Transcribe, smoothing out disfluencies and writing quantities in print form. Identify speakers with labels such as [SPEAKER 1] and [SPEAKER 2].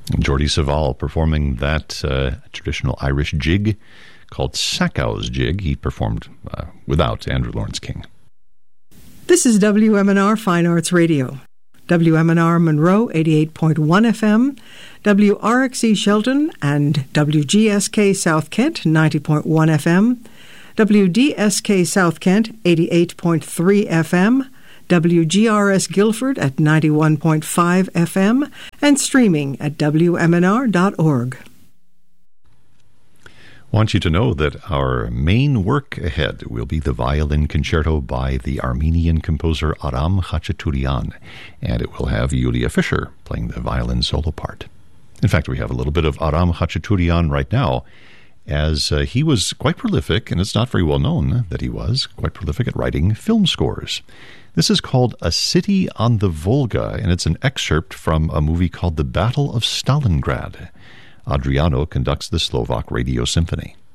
[SPEAKER 1] Jordi Savall performing that traditional Irish jig called Sakow's Jig. He performed without Andrew Lawrence King.
[SPEAKER 2] This is WMNR Fine Arts Radio. WMNR Monroe 88.1 FM, WRXE Shelton and WGSK South Kent 90.1 FM, WDSK South Kent 88.3 FM, WGRS Guilford at 91.5 FM, and streaming at WMNR.org.
[SPEAKER 1] Want you to know that our main work ahead will be the violin concerto by the Armenian composer Aram Khachaturian, and it will have Yulia Fischer playing the violin solo part. In fact, we have a little bit of Aram Khachaturian right now, as he was quite prolific, and it's not very well known that he was quite prolific at writing film scores. This is called A City on the Volga, and it's an excerpt from a movie called The Battle of Stalingrad. Adriano conducts the Slovak Radio Symphony.